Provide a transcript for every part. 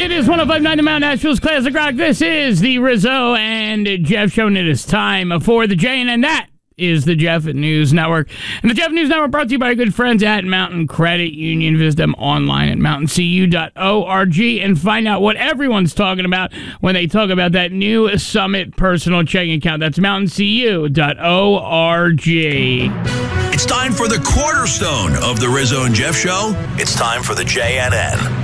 It is 105.9 The Mountain, Nashville's Classic Rock. This is the Rizzo and Jeff Show, and it is time for the JNN. That is the Jeff News Network. And the Jeff News Network brought to you by our good friends at Mountain Credit Union. Visit them online at mountaincu.org and find out what everyone's talking about when they talk about that new Summit personal checking account. That's mountaincu.org. It's time for the cornerstone of the Rizzo and Jeff Show. It's time for the JNN.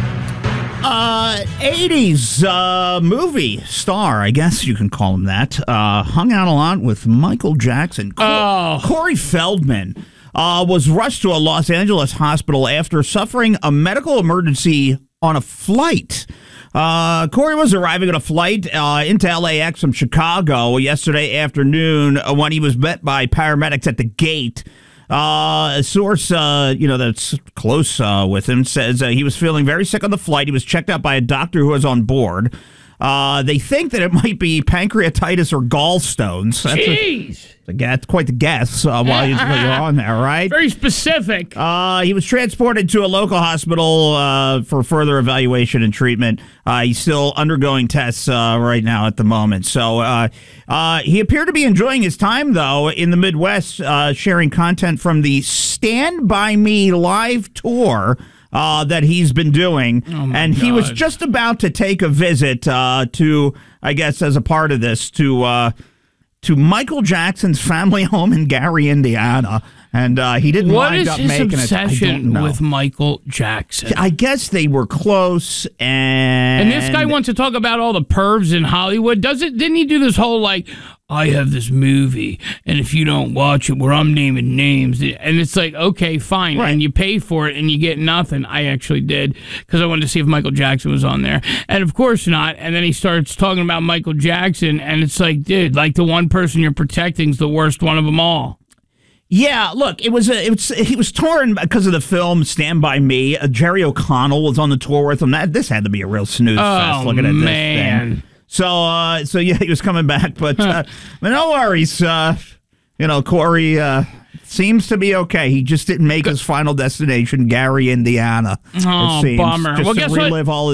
80s movie star, I guess you can call him that, hung out a lot with Michael Jackson. Corey Feldman was rushed to a Los Angeles hospital after suffering a medical emergency on a flight. Corey was arriving on a flight into LAX from Chicago yesterday afternoon when he was met by paramedics at the gate. A source, that's close with him says he was feeling very sick on the flight. He was checked out by a doctor who was on board. They think that it might be pancreatitis or gallstones. That's quite the guess while you're on there, right? Very specific. He was transported to a local hospital for further evaluation and treatment. He's still undergoing tests right now at the moment. So he appeared to be enjoying his time, though, in the Midwest, sharing content from the Stand By Me live tour that he's been doing. And he was just about to take a visit to, I guess, as a part of this, to Michael Jackson's family home in Gary, Indiana. And he didn't wind up making it. What is his obsession with Michael Jackson? I guess they were close, and this guy wants to talk about all the pervs in Hollywood. Didn't he do this whole, I have this movie, and if you don't watch it, where I'm naming names, and it's like, okay, fine, right. And you pay for it, and you get nothing. I actually did, because I wanted to see if Michael Jackson was on there, and of course not. And then he starts talking about Michael Jackson, and it's like, dude, the one person you're protecting is the worst one of them all. Yeah, look, he was torn because of the film Stand By Me. Jerry O'Connell was on the tour with him. This had to be a real snooze fest looking at this thing. So yeah, he was coming back, but no worries. Corey seems to be okay. He just didn't make his final destination, Gary, Indiana. Oh, bummer. Just to relive all